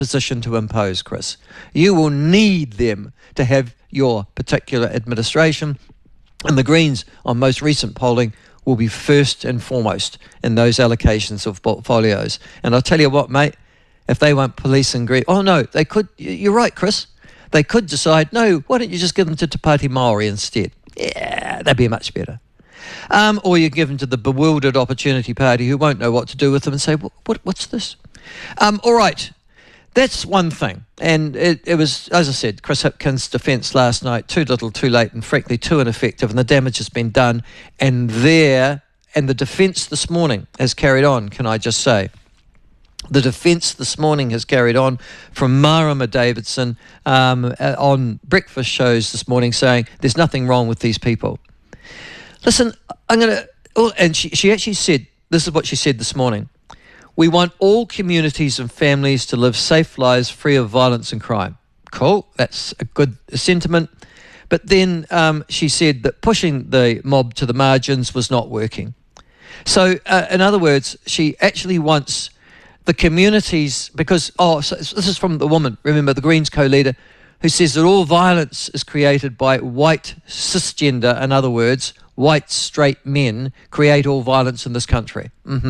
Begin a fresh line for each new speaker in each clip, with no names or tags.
position to impose, Chris. You will need them to have your particular administration, and the Greens, on most recent polling, will be first and foremost in those allocations of portfolios. And I'll tell you what, mate, if they want police and Greens, oh no, they could, you're right, Chris, they could decide, no, why don't you just give them to Te Pāti Māori instead? Yeah, that'd be much better. Or you give them to the bewildered Opportunity Party who won't know what to do with them and say, what's this? All right, that's one thing. And it was, as I said, Chris Hipkins' defence last night, too little, too late, and frankly too ineffective, and the damage has been done. And the defence this morning has carried on, can I just say. The defence this morning has carried on from Marama Davidson on breakfast shows this morning saying there's nothing wrong with these people. Listen, I'm going to... and she actually said, this is what she said this morning. We want all communities and families to live safe lives free of violence and crime. Cool, that's a good sentiment. But then she said that pushing the mob to the margins was not working. So, in other words, she actually wants the communities, because, so this is from the woman, remember, the Greens co-leader, who says that all violence is created by white cisgender, in other words, white straight men create all violence in this country.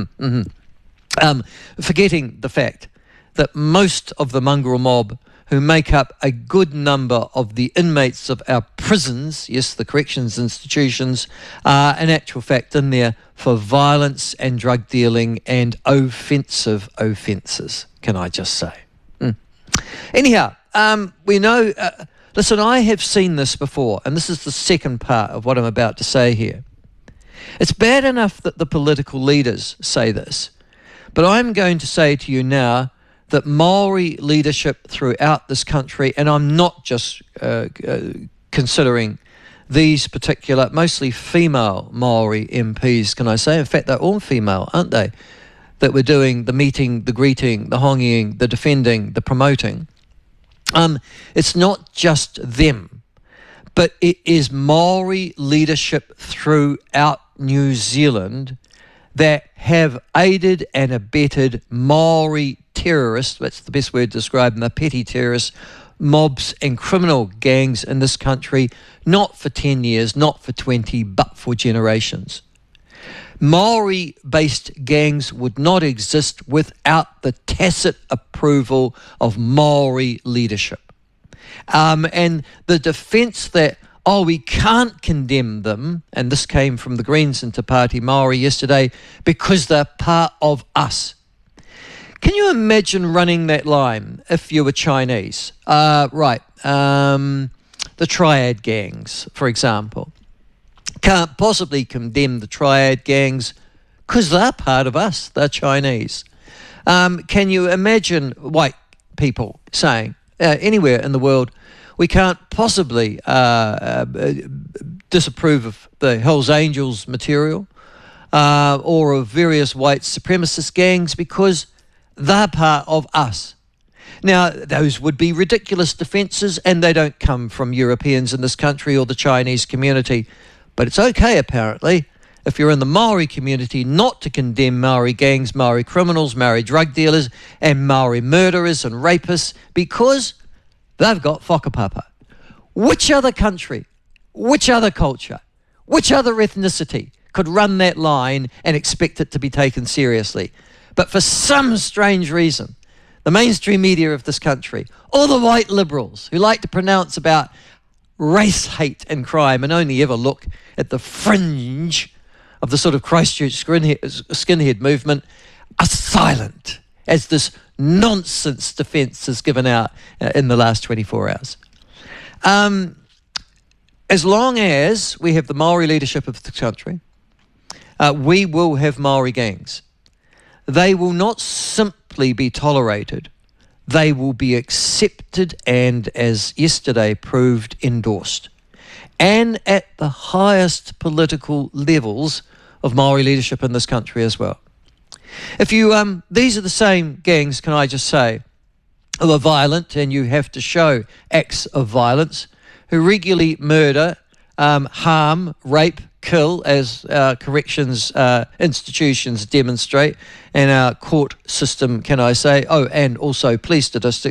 Forgetting the fact that most of the mongrel mob who make up a good number of the inmates of our prisons, yes, the corrections institutions, are in actual fact in there for violence and drug dealing and offensive offences, can I just say. Anyhow, we know, listen, I have seen this before, and this is the second part of what I'm about to say here. It's bad enough that the political leaders say this, but I'm going to say to you now that Maori leadership throughout this country, and I'm not just considering these particular, mostly female Maori MPs, can I say? In fact, they're all female, aren't they? That we're doing the meeting, the greeting, the hongying, the defending, the promoting. It's not just them, but it is Maori leadership throughout New Zealand that have aided and abetted Maori terrorists, that's the best word to describe them, the petty terrorists, mobs and criminal gangs in this country, not for 10 years, not for 20, but for generations. Maori-based gangs would not exist without the tacit approval of Maori leadership. And the defence that, we can't condemn them, and this came from the Greens and Te Pāti Māori yesterday, because they're part of us. Can you imagine running that line if you were Chinese? The triad gangs, for example. Can't possibly condemn the triad gangs because they're part of us, they're Chinese. Can you imagine white people saying, anywhere in the world, we can't possibly disapprove of the Hells Angels material or of various white supremacist gangs because they're part of us. Now, those would be ridiculous defences, and they don't come from Europeans in this country or the Chinese community. But it's okay, apparently, if you're in the Maori community, not to condemn Maori gangs, Maori criminals, Maori drug dealers, and Maori murderers and rapists, because they've got whakapapa. Which other country, which other culture, which other ethnicity could run that line and expect it to be taken seriously? But for some strange reason, the mainstream media of this country, all the white liberals who like to pronounce about race hate and crime and only ever look at the fringe of the sort of Christchurch skinhead movement, are silent as this nonsense defence is given out in the last 24 hours. As long as we have the Maori leadership of the country, we will have Maori gangs. They will not simply be tolerated. They will be accepted and, as yesterday proved, endorsed. And at the highest political levels of Maori leadership in this country as well. If you, these are the same gangs, can I just say, who are violent, and you have to show acts of violence, who regularly murder, harm, rape, kill, as our corrections institutions demonstrate, and our court system, can I say. Oh, and also police statistics.